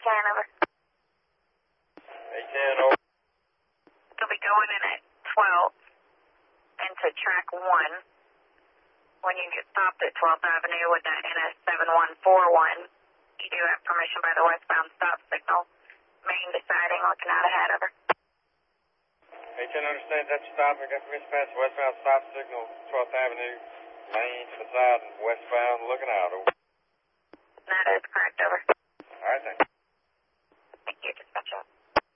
over. A10 over. You'll be going in at 12 into track 1. When you get stopped at 12th Avenue with that NS7141, you do have permission by the westbound stop signal. Main deciding, looking out ahead, over. A10 understands that stop. I got permission past westbound stop signal, 12th Avenue, main to the side, westbound, looking out, over. That is correct, over.